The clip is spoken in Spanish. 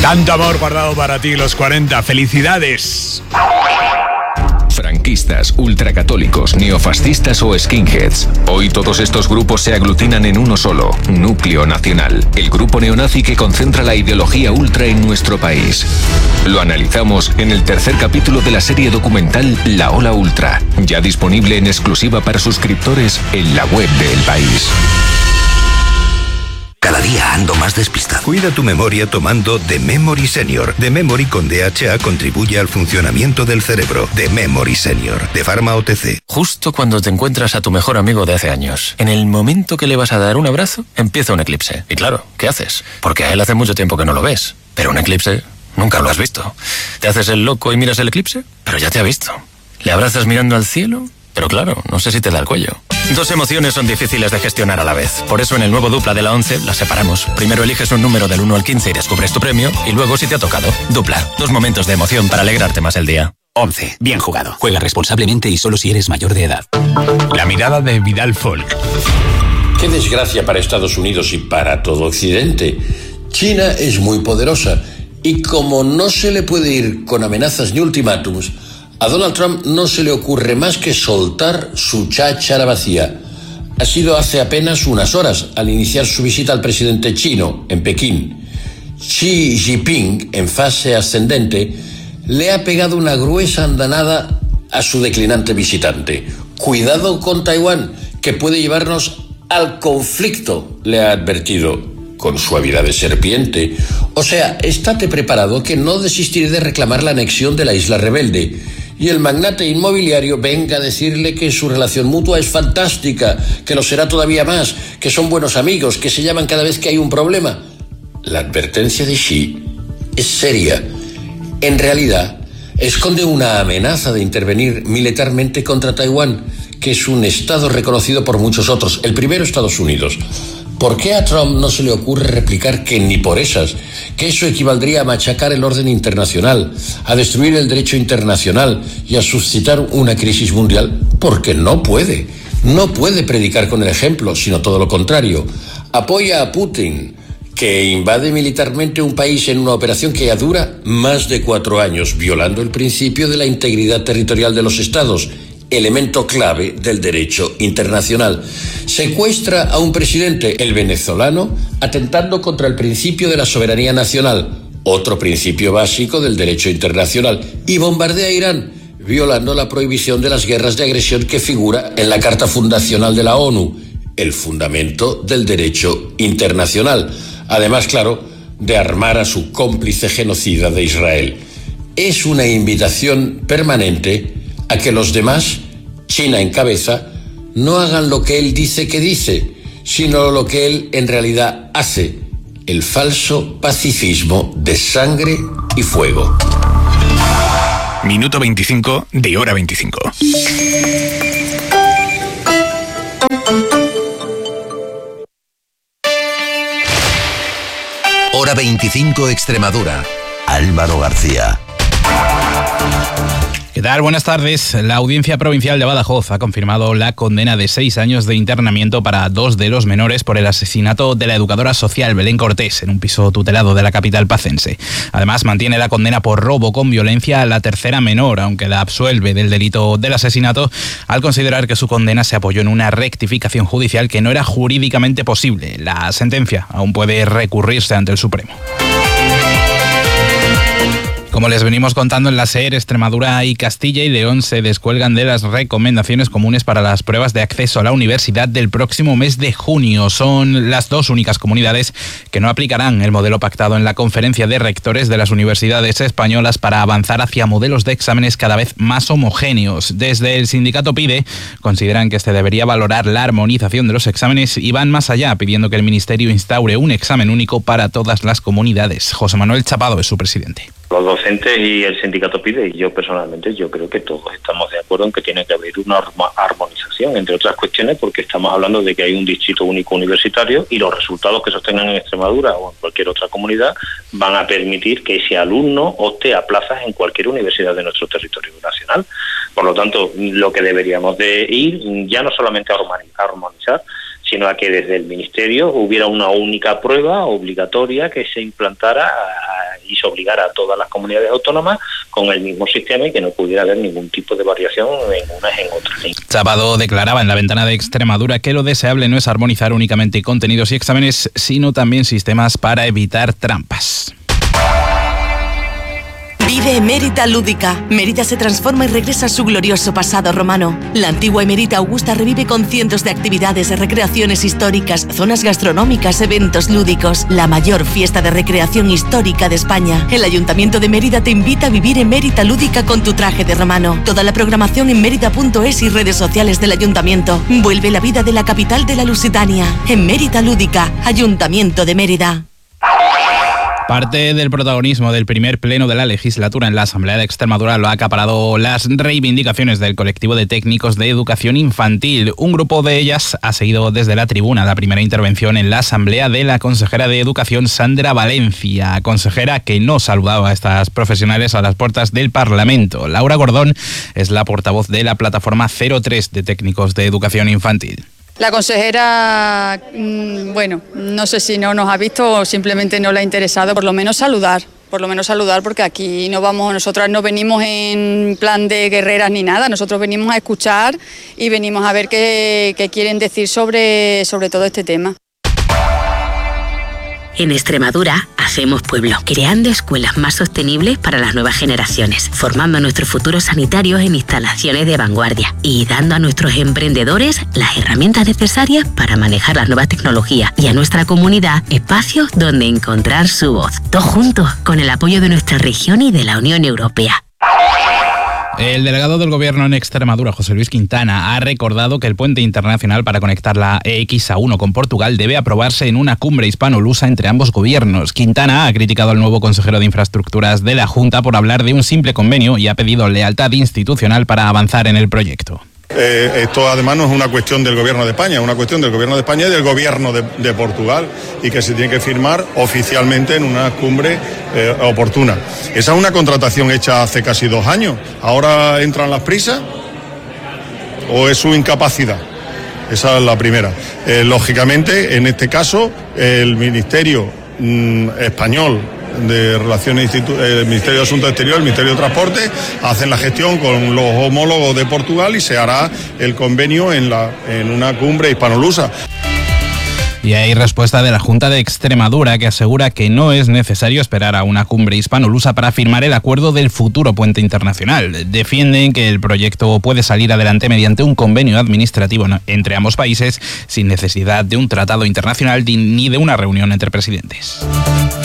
Tanto amor guardado para ti, los 40. ¡Felicidades! Franquistas, ultracatólicos, neofascistas o skinheads. Hoy todos estos grupos se aglutinan en uno solo, Núcleo Nacional, el grupo neonazi que concentra la ideología ultra en nuestro país. Lo analizamos en el tercer capítulo de la serie documental La Ola Ultra, ya disponible en exclusiva para suscriptores en la web de El País. Cada día ando más despistado. Cuida tu memoria tomando The Memory Senior. The Memory con DHA contribuye al funcionamiento del cerebro. The Memory Senior, de Pharma OTC. Justo cuando te encuentras a tu mejor amigo de hace años, en el momento que le vas a dar un abrazo, empieza un eclipse. Y claro, ¿qué haces? Porque a él hace mucho tiempo que no lo ves. Pero un eclipse nunca lo has visto. ¿Te haces el loco y miras el eclipse? Pero ya te ha visto. ¿Le abrazas mirando al cielo? Pero claro, no sé si te da el cuello. Dos emociones son difíciles de gestionar a la vez. Por eso en el nuevo Dupla de la 11 las separamos. Primero eliges un número del 1 al 15 y descubres tu premio. Y luego si te ha tocado. Dupla. 2 momentos de emoción para alegrarte más el día. 11. Bien jugado. Juega responsablemente y solo si eres mayor de edad. La mirada de Vidal Folk. Qué desgracia para Estados Unidos y para todo Occidente. China es muy poderosa. Y como no se le puede ir con amenazas ni ultimátums, a Donald Trump no se le ocurre más que soltar su cháchara vacía. Ha sido hace apenas unas horas, al iniciar su visita al presidente chino en Pekín. Xi Jinping, en fase ascendente, le ha pegado una gruesa andanada a su declinante visitante. Cuidado con Taiwán, que puede llevarnos al conflicto, le ha advertido, con suavidad de serpiente. O sea, estate preparado que no desistiré de reclamar la anexión de la isla rebelde. Y el magnate inmobiliario venga a decirle que su relación mutua es fantástica, que lo será todavía más, que son buenos amigos, que se llaman cada vez que hay un problema. La advertencia de Xi es seria. En realidad, esconde una amenaza de intervenir militarmente contra Taiwán, que es un estado reconocido por muchos otros, el primero Estados Unidos. ¿Por qué a Trump no se le ocurre replicar que ni por esas, que eso equivaldría a machacar el orden internacional, a destruir el derecho internacional y a suscitar una crisis mundial? Porque no puede. No puede predicar con el ejemplo, sino todo lo contrario. Apoya a Putin, que invade militarmente un país en una operación que ya dura más de 4 años, violando el principio de la integridad territorial de los estados, elemento clave del derecho internacional. Secuestra a un presidente, el venezolano, atentando contra el principio de la soberanía nacional, otro principio básico del derecho internacional, y bombardea a Irán, violando la prohibición de las guerras de agresión que figura en la Carta Fundacional de la ONU, el fundamento del derecho internacional. Además, claro, de armar a su cómplice genocida de Israel. Es una invitación permanente a que los demás, China en cabeza, no hagan lo que él dice que dice, sino lo que él en realidad hace, el falso pacifismo de sangre y fuego. Minuto 25 de Hora 25. Hora 25 Extremadura. Álvaro García. ¿Qué tal? Buenas tardes. La Audiencia Provincial de Badajoz ha confirmado la condena de 6 años de internamiento para 2 de los menores por el asesinato de la educadora social Belén Cortés en un piso tutelado de la capital pacense. Además, mantiene la condena por robo con violencia a la tercera menor, aunque la absuelve del delito del asesinato al considerar que su condena se apoyó en una rectificación judicial que no era jurídicamente posible. La sentencia aún puede recurrirse ante el Supremo. Como les venimos contando, en la SER, Extremadura y Castilla y León se descuelgan de las recomendaciones comunes para las pruebas de acceso a la universidad del próximo mes de junio. Son las 2 únicas comunidades que no aplicarán el modelo pactado en la Conferencia de Rectores de las Universidades Españolas para avanzar hacia modelos de exámenes cada vez más homogéneos. Desde el sindicato PIDE consideran que se debería valorar la armonización de los exámenes y van más allá, pidiendo que el Ministerio instaure un examen único para todas las comunidades. José Manuel Chapado es su presidente. Los docentes y el sindicato PIDE, y yo personalmente, yo creo que todos estamos de acuerdo en que tiene que haber una armonización, entre otras cuestiones, porque estamos hablando de que hay un distrito único universitario y los resultados que se obtengan en Extremadura o en cualquier otra comunidad van a permitir que ese alumno opte a plazas en cualquier universidad de nuestro territorio nacional. Por lo tanto, lo que deberíamos de ir, ya no solamente a armonizar, sino a que desde el Ministerio hubiera una única prueba obligatoria que se implantara y se obligara a todas las comunidades autónomas con el mismo sistema y que no pudiera haber ningún tipo de variación en unas en otras. Sábado declaraba en la Ventana de Extremadura que lo deseable no es armonizar únicamente contenidos y exámenes, sino también sistemas para evitar trampas. Vive Emérita Lúdica. Mérida se transforma y regresa a su glorioso pasado romano. La antigua Emérita Augusta revive con cientos de actividades, recreaciones históricas, zonas gastronómicas, eventos lúdicos. La mayor fiesta de recreación histórica de España. El Ayuntamiento de Mérida te invita a vivir Emérita Lúdica con tu traje de romano. Toda la programación en mérida.es y redes sociales del Ayuntamiento. Vuelve la vida de la capital de la Lusitania. Emérita Lúdica, Ayuntamiento de Mérida. Parte del protagonismo del primer pleno de la legislatura en la Asamblea de Extremadura lo ha acaparado las reivindicaciones del colectivo de técnicos de educación infantil. Un grupo de ellas ha seguido desde la tribuna la primera intervención en la Asamblea de la consejera de Educación, Sandra Valencia, consejera que no saludaba a estas profesionales a las puertas del Parlamento. Laura Gordón es la portavoz de la plataforma 03 de técnicos de educación infantil. La consejera, bueno, no sé si no nos ha visto o simplemente no le ha interesado, por lo menos saludar, porque aquí nosotras no venimos en plan de guerreras ni nada, nosotros venimos a escuchar y venimos a ver qué quieren decir sobre todo este tema. En Extremadura hacemos pueblo, creando escuelas más sostenibles para las nuevas generaciones, formando a nuestros futuros sanitarios en instalaciones de vanguardia y dando a nuestros emprendedores las herramientas necesarias para manejar las nuevas tecnologías y a nuestra comunidad espacios donde encontrar su voz. Todos juntos, con el apoyo de nuestra región y de la Unión Europea. El delegado del Gobierno en Extremadura, José Luis Quintana, ha recordado que el puente internacional para conectar la EX-A1 con Portugal debe aprobarse en una cumbre hispano-lusa entre ambos gobiernos. Quintana ha criticado al nuevo consejero de Infraestructuras de la Junta por hablar de un simple convenio y ha pedido lealtad institucional para avanzar en el proyecto. Esto además no es una cuestión del Gobierno de España, es una cuestión del Gobierno de España y del Gobierno de Portugal, y que se tiene que firmar oficialmente en una cumbre oportuna. Esa es una contratación hecha hace casi 2 años. ¿Ahora entran las prisas o es su incapacidad? Esa es la primera. Lógicamente, en este caso, el Ministerio español de Relaciones, el Ministerio de Asuntos Exteriores, el Ministerio de Transporte, hacen la gestión con los homólogos de Portugal y se hará el convenio en una cumbre hispanolusa. Y hay respuesta de la Junta de Extremadura, que asegura que no es necesario esperar a una cumbre hispanolusa para firmar el acuerdo del futuro puente internacional. Defienden que el proyecto puede salir adelante mediante un convenio administrativo entre ambos países sin necesidad de un tratado internacional ni de una reunión entre presidentes.